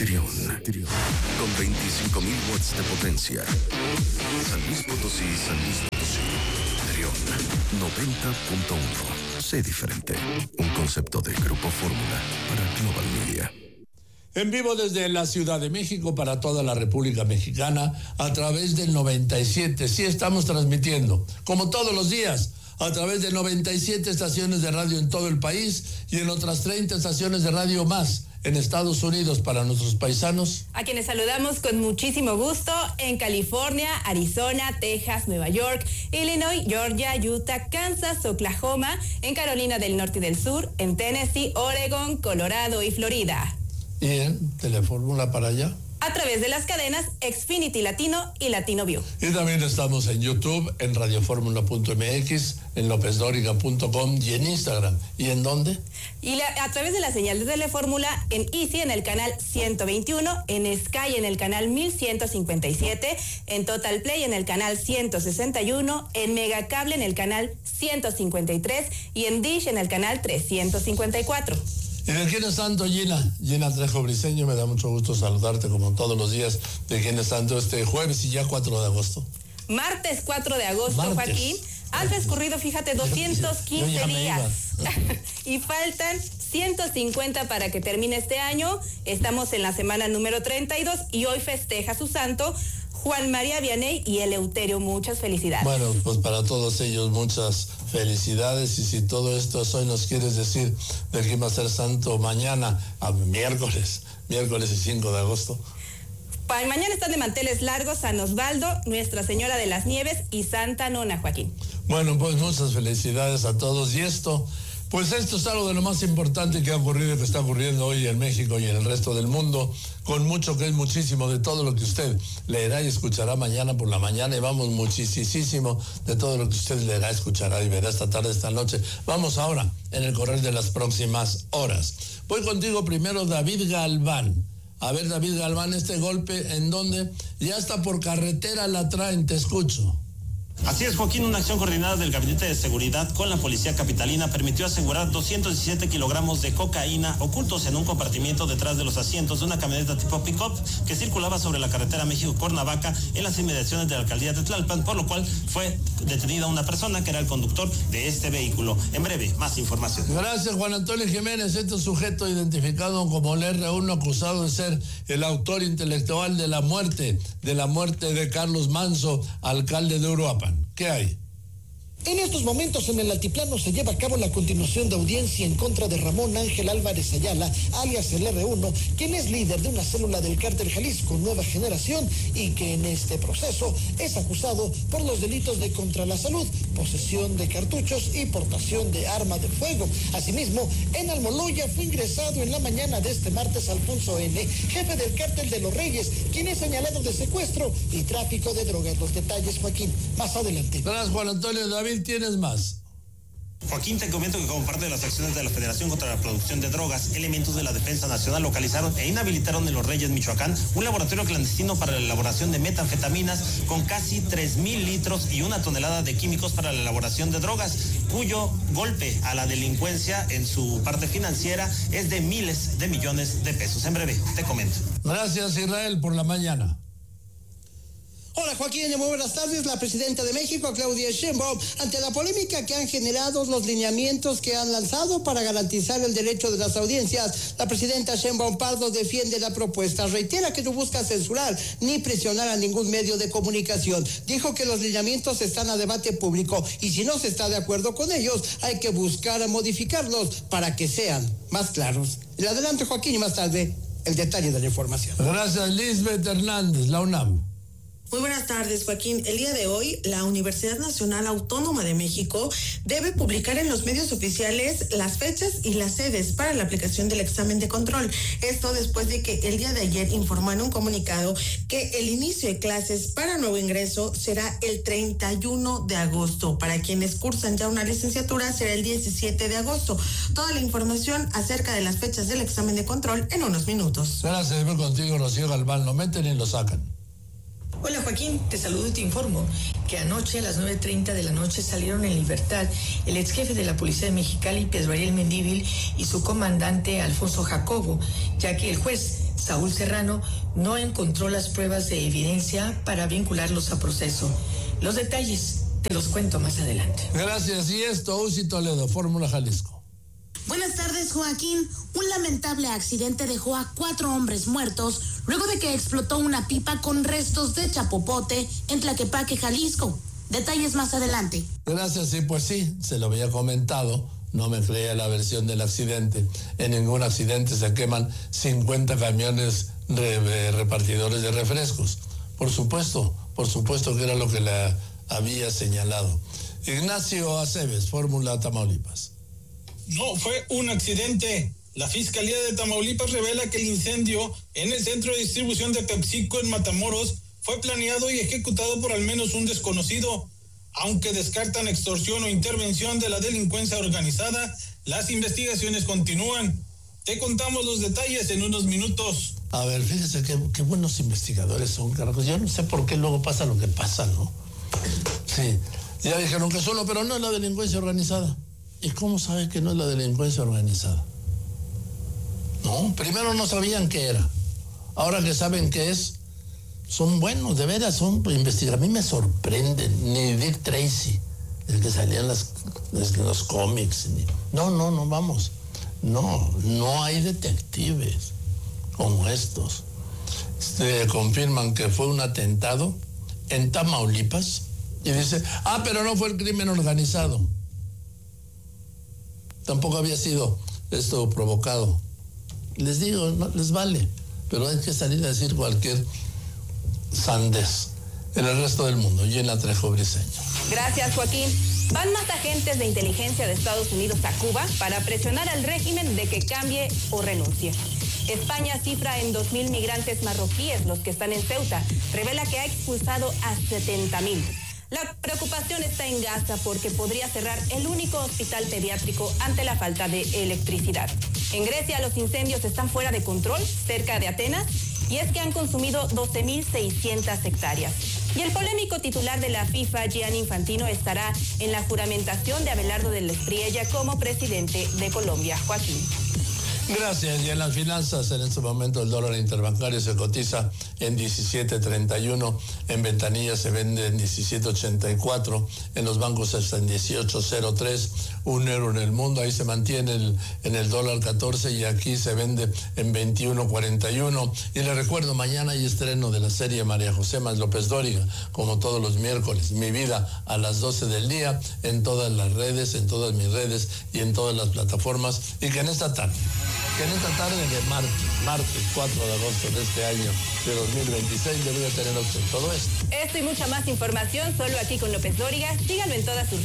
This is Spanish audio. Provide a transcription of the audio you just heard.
Trión, con 25.000 watts de potencia. San Luis Potosí, Trión, 90.1. Sé diferente. Un concepto de Grupo Fórmula para Global Media. En vivo desde la Ciudad de México para toda la República Mexicana a través del 97. Sí, estamos transmitiendo, como todos los días, a través de 97 estaciones de radio en todo el país y en otras 30 estaciones de radio más en Estados Unidos para nuestros paisanos. A quienes saludamos con muchísimo gusto en California, Arizona, Texas, Nueva York, Illinois, Georgia, Utah, Kansas, Oklahoma, en Carolina del Norte y del Sur, en Tennessee, Oregon, Colorado y Florida. ¿Y en Telefórmula para allá? A través de las cadenas Xfinity Latino y Latino View. Y también estamos en YouTube, en radioformula.mx, en lopesdoriga.com y en Instagram. ¿Y en dónde? A través de la señal de Telefórmula en Easy en el canal 121, en Sky en el canal 1157, en Total Play en el canal 161, en Megacable en el canal 153 y en Dish en el canal 354. ¿Y de quién es santo, Gina? Gina Trejo Briseño, me da mucho gusto saludarte como todos los días. ¿De quién es santo este jueves y ya 4 de agosto? Martes 4 de agosto, Joaquín. Han transcurrido, fíjate, 215 días. Y faltan 150 para que termine este año. Estamos en la semana número 32 y hoy festeja su santo Juan María Vianney y Eleuterio. Muchas felicidades. Bueno, pues para todos ellos muchas felicidades. Y si todo esto hoy nos quieres decir de quién va a ser santo mañana, a miércoles y 5 de agosto. Para mañana están de manteles largos San Osvaldo, Nuestra Señora de las Nieves y Santa Nona, Joaquín. Bueno, pues muchas felicidades a todos. Y esto es algo de lo más importante que ha ocurrido y que está ocurriendo hoy en México y en el resto del mundo, con mucho que es muchísimo de todo lo que usted leerá y escuchará mañana por la mañana, y vamos muchísimo de todo lo que usted leerá, escuchará y verá esta tarde, esta noche. Vamos ahora en el correr de las próximas horas. Voy contigo primero, David Galván. A ver, David Galván, este golpe, ¿en dónde? Ya está por carretera, la traen, te escucho. Así es, Joaquín, una acción coordinada del Gabinete de Seguridad con la Policía Capitalina permitió asegurar 217 kilogramos de cocaína ocultos en un compartimiento detrás de los asientos de una camioneta tipo pick-up que circulaba sobre la carretera México-Cuernavaca en las inmediaciones de la alcaldía de Tlalpan, por lo cual fue detenida una persona que era el conductor de este vehículo. En breve, más información. Gracias, Juan Antonio Jiménez. Este sujeto identificado como el R1, acusado de ser el autor intelectual de la muerte de Carlos Manso, alcalde de Uruapan. ¿Qué hay? En estos momentos en el altiplano se lleva a cabo la continuación de audiencia en contra de Ramón Ángel Álvarez Ayala, alias el R1, quien es líder de una célula del cártel Jalisco Nueva Generación y que en este proceso es acusado por los delitos de contra la salud, posesión de cartuchos y portación de arma de fuego. Asimismo, en Almoloya fue ingresado en la mañana de este martes Alfonso N., jefe del cártel de Los Reyes, quien es señalado de secuestro y tráfico de drogas. Los detalles, Joaquín, más adelante. Gracias, Juan Antonio. David, ¿tienes más? Joaquín, te comento que como parte de las acciones de la Federación contra la Producción de Drogas, elementos de la Defensa Nacional localizaron e inhabilitaron en Los Reyes, Michoacán, un laboratorio clandestino para la elaboración de metanfetaminas con casi 3,000 litros y 1 tonelada de químicos para la elaboración de drogas, cuyo golpe a la delincuencia en su parte financiera es de miles de millones de pesos. En breve, te comento. Gracias, Israel, por la mañana. Hola Joaquín, muy buenas tardes. La presidenta de México, Claudia Sheinbaum, ante la polémica que han generado los lineamientos que han lanzado para garantizar el derecho de las audiencias, la presidenta Sheinbaum Pardo defiende la propuesta. Reitera que no busca censurar ni presionar a ningún medio de comunicación. Dijo que los lineamientos están a debate público y si no se está de acuerdo con ellos, hay que buscar modificarlos para que sean más claros. Y adelante, Joaquín, y más tarde el detalle de la información. Gracias, Lisbeth Hernández, la UNAM. Muy buenas tardes, Joaquín. El día de hoy, la Universidad Nacional Autónoma de México debe publicar en los medios oficiales las fechas y las sedes para la aplicación del examen de control. Esto después de que el día de ayer informó en un comunicado que el inicio de clases para nuevo ingreso será el 31 de agosto. Para quienes cursan ya una licenciatura será el 17 de agosto. Toda la información acerca de las fechas del examen de control en unos minutos. Gracias, voy contigo, Rocío Galván. Lo meten y lo sacan. Hola Joaquín, te saludo y te informo que anoche a las 9:30 de la noche salieron en libertad el ex jefe de la Policía de Mexicali, Pedro Ariel Mendívil, y su comandante Alfonso Jacobo, ya que el juez Saúl Serrano no encontró las pruebas de evidencia para vincularlos a proceso. Los detalles te los cuento más adelante. Gracias. Y esto, Uzi Toledo, Fórmula Jalisco. Buenas tardes, Joaquín. Un lamentable accidente dejó a 4 hombres muertos luego de que explotó una pipa con restos de chapopote en Tlaquepaque, Jalisco. Detalles más adelante. Gracias, y pues sí, se lo había comentado. No me creía la versión del accidente. En ningún accidente se queman 50 camiones repartidores de refrescos. Por supuesto que era lo que le había señalado. Ignacio Aceves, Fórmula Tamaulipas. No fue un accidente. La Fiscalía de Tamaulipas revela que el incendio en el centro de distribución de PepsiCo en Matamoros fue planeado y ejecutado por al menos un desconocido. Aunque descartan extorsión o intervención de la delincuencia organizada, las investigaciones continúan. Te contamos los detalles en unos minutos. A ver, fíjese qué buenos investigadores son, carajos. Yo no sé por qué luego pasa lo que pasa, ¿no? Sí, ya dijeron que solo, pero no es la delincuencia organizada. ¿Y cómo sabe que no es la delincuencia organizada? No, primero no sabían qué era. Ahora que saben qué es, son buenos, de veras, son investigadores. A mí me sorprenden, ni Dick Tracy, el que salía en los cómics. No, vamos. No hay detectives como estos. Confirman que fue un atentado en Tamaulipas y dice, pero no fue el crimen organizado. Tampoco había sido esto provocado. Les digo, no les vale, pero hay que salir a decir cualquier sandez. En el resto del mundo, Llena Trejo Briceño. Gracias, Joaquín. Van más agentes de inteligencia de Estados Unidos a Cuba para presionar al régimen de que cambie o renuncie. España cifra en 2,000 migrantes marroquíes los que están en Ceuta. Revela que ha expulsado a 70,000. La preocupación está en Gaza porque podría cerrar el único hospital pediátrico ante la falta de electricidad. En Grecia los incendios están fuera de control cerca de Atenas y es que han consumido 12,600 hectáreas. Y el polémico titular de la FIFA, Gianni Infantino, estará en la juramentación de Abelardo del Espriella como presidente de Colombia. Joaquín. Gracias. Y en las finanzas, en este momento el dólar interbancario se cotiza en 17.31, en ventanilla se vende en 17.84, en los bancos está en 18.03, un euro en el mundo, ahí se mantiene en el dólar 14 y aquí se vende en 21.41. Y le recuerdo, mañana hay estreno de la serie María José Más López Dóriga, como todos los miércoles, Mi Vida a las 12 del día, en todas las redes, en todas mis redes y en todas las plataformas, y que en esta tarde de martes 4 de agosto de este año de 2026 le voy a tener a usted todo esto. Esto y mucha más información solo aquí con López Dóriga. Síganlo en todas sus redes.